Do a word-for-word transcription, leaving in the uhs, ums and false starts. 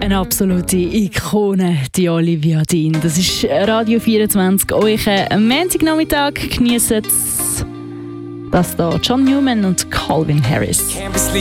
Eine absolute Ikone, die Olivia Dean. Das ist Radio vierundzwanzig. Euch am Montagnachmittag geniessen das hier John Newman und Calvin Harris.